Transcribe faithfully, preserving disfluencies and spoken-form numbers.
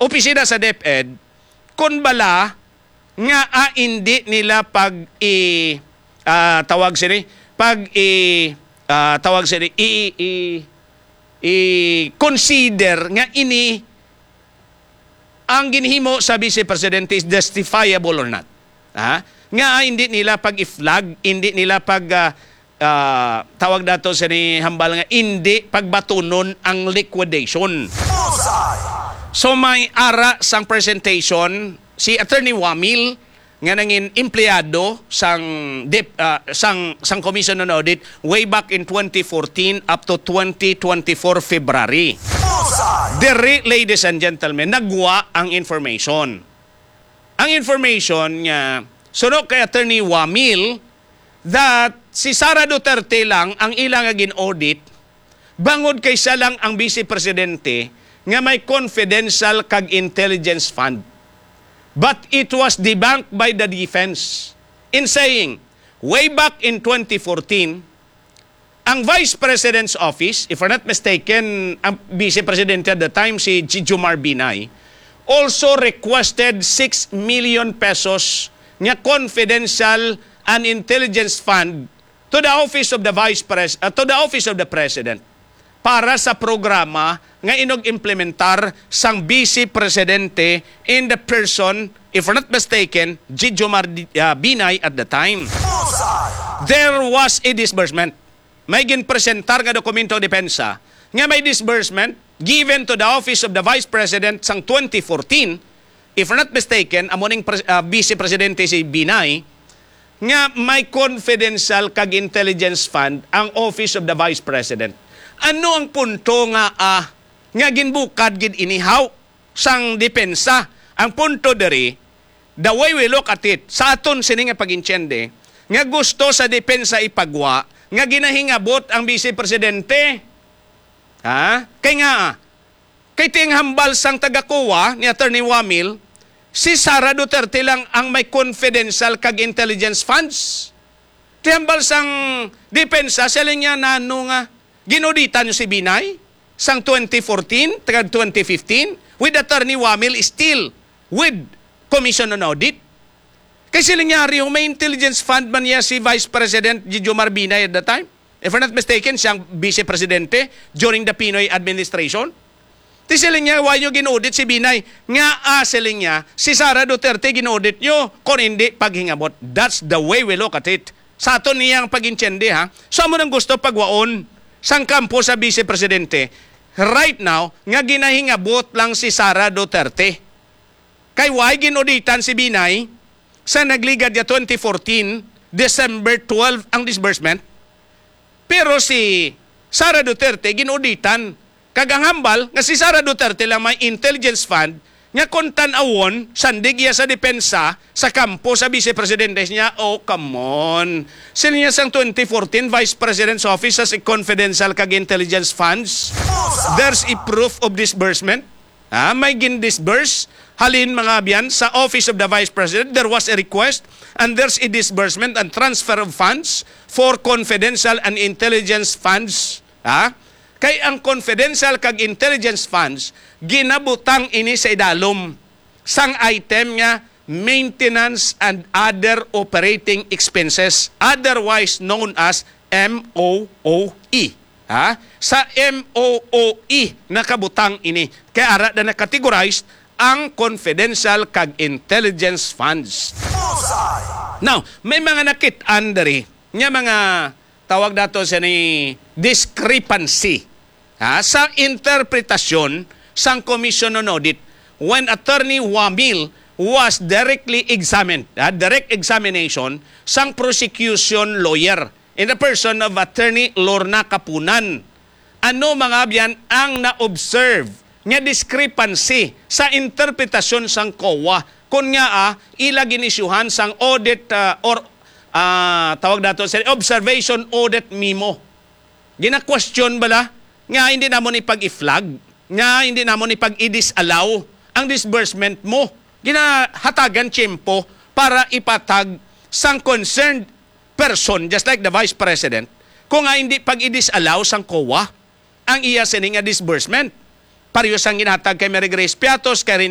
opisina sa DepEd kun bala nga ah, hindi nila pag i uh, tawag sini pag i uh, tawag sini i, i, i consider nga ini ang ginhimo sa Vice Presidente is justifiable or not. Ha? Nga ah, hindi nila pag i-flag, hindi nila pag uh, uh, tawag dato sa ni hambal nga hindi pagbatunon ang liquidation. So may ara sang presentation si Attorney Wamil nga nangin empleyado sang dip, uh, sang sang Commission on Audit way back in twenty fourteen up to twenty twenty-four February. Dere, ladies and gentlemen, nagwa ang information. Ang information nga sunod kay Attorney Wamil that si Sara Duterte lang ang ilang agin audit bangod kay siya lang ang Vice Presidente nga may confidential kag intelligence fund. But it was debunked by the defense in saying, way back in twenty fourteen, ang Vice President's Office, if I'm not mistaken, ang Vice President at the time, si Jijomar Binay, also requested six million pesos nga confidential and intelligence fund to the Office of the Vice Pres uh, to the Office of the President para sa programa nga inog-implementar sang Vice Presidente in the person, if I'm not mistaken, Jijomar uh, Binay at the time. There was a disbursement. May ginpresentar nga dokumento depensa nga may disbursement given to the Office of the Vice President sang twenty fourteen, if I'm not mistaken, amoning uh, Vice Presidente si Binay, nga may confidential kag intelligence fund ang Office of the Vice President. Ano ang punto nga ah, nga ginbukad gid inihaw sang depensa? Ang punto diri, the way we look at it, sa aton sini nga pagintiende, nga gusto sa depensa ipagwa, nga ginahingabot ang Vice Presidente. Ha? Kay nga, kay ting hambal sang taga-kuwa ni Attorney Wamil, si Sara Duterte lang ang may confidential kag intelligence funds. Tihambal sang depensa, sila niya na ano nga, ginoditan nyo si Binay sang twenty fourteen, tag twenty fifteen, with Attorney Wamil still with Commission on Audit. Kasi nangyari yung may intelligence fund man niya si Vice President Jijomar Binay at the time. If I'm not mistaken, siyang Vice Presidente during the Pinoy administration. Di siling niya, why nyo ginaudit si Binay? Nga ah, siling niya, si Sara Duterte ginaudit nyo, kung hindi, paghingabot. That's the way we look at it. Sa ato niyang pag-intindi, ha? So, mo nang gusto pagwaon sang kampo sa Vice Presidente, right now, nga ginahingabot lang si Sara Duterte. Kay why ginauditan si Binay sa nagligad ya twenty fourteen, December twelfth ang disbursement, pero si Sara Duterte ginauditan kagangambal nga si Sara Duterte lang may intelligence fund nga kontan awon sandigya sa depensa sa kampo sa Vice Presidente niya. Oh, come on. Sila niya sang twenty fourteen Vice President's Office as a confidential kag intelligence funds. There's a proof of disbursement. Ah, may gin-disburse halin mga biyan sa Office of the Vice President. There was a request and there's a disbursement and transfer of funds for confidential and intelligence funds. Ah, kay ang confidential kag intelligence funds ginabutang ini sa idalom sang item nga maintenance and other operating expenses, otherwise known as M O O E. Ha? Sa M O O E nakabutang ini. Kaya ara na nakategorized ang confidential kag intelligence funds. Now, may mga nakit-an diri nga mga tawag dato sa ni discrepancy, ha, sa interpretasyon sang Commission on Audit when Attorney Wamil was directly examined, ha, direct examination sang prosecution lawyer in the person of Attorney Lorna Kapunan. Ano mga biyan ang na-observe nga discrepancy sa interpretasyon sang C O A kung nga ah, ila ginisyuhan sang audit uh, or uh, tawag dato sa observation audit memo. Gina-question bala nga hindi namon ipag-i-flag, nga hindi namon ipag-i-disallow ang disbursement mo. Ginahatagan tiyempo para ipatag sang concerned person, just like the Vice President, kung nga hindi pag-i-disallow sang C O A ang iya sining nga disbursement. Pareho sang ginatag kay Mary Grace Piatos, kay